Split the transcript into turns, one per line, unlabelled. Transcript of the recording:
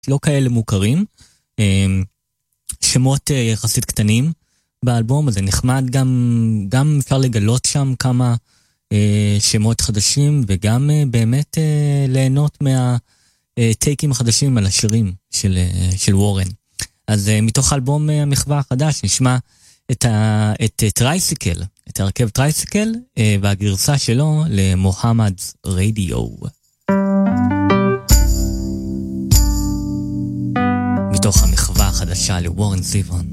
לא כאלה מוכרים, שמות יחסית קטנים באלבום, אז זה נחמד, גם אפשר לגלות שם כמה שמות חדשים, וגם באמת ליהנות מהטייקים החדשים על השירים של וורן. אז מתוך האלבום המחווה החדש נשמע את טרייסיקל, את הרכב טרייסיקל, והגרסה שלו למוחמד's רדיו. מתוך המחווה החדשה לוורן זיוון.